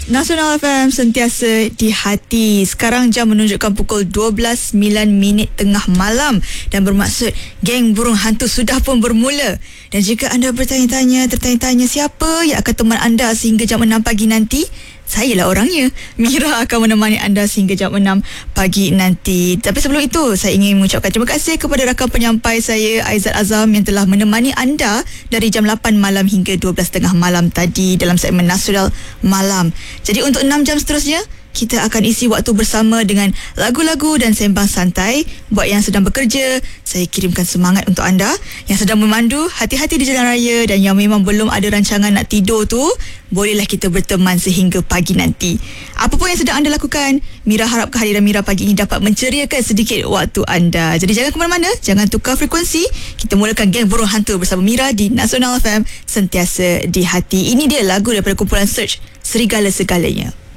Nasional FM sentiasa di hati. Sekarang jam menunjukkan pukul 12.09 tengah malam dan bermaksud geng burung hantu sudah pun bermula. Dan jika anda tertanya-tanya siapa yang akan teman anda sehingga jam 6 pagi nanti, sayalah orangnya. Mira akan menemani anda sehingga jam 6 pagi nanti. Tapi sebelum itu, saya ingin mengucapkan terima kasih kepada rakan penyampai saya, Aizat Azam, yang telah menemani anda dari jam 8 malam hingga 12.30 malam tadi dalam segmen Nasional Malam. Jadi untuk 6 jam seterusnya, kita akan isi waktu bersama dengan lagu-lagu dan sembang santai. Buat yang sedang bekerja, saya kirimkan semangat untuk anda. Yang sedang memandu, hati-hati di jalan raya. Dan yang memang belum ada rancangan nak tidur tu, bolehlah kita berteman sehingga pagi nanti. Apa pun yang sedang anda lakukan, Mira harap kehadiran Mira pagi ini dapat menceriakan sedikit waktu anda. Jadi jangan ke mana-mana, jangan tukar frekuensi. Kita mulakan geng burung hantu bersama Mira di Nasional FM, sentiasa di hati. Ini dia lagu daripada kumpulan Search, Serigala Segalanya.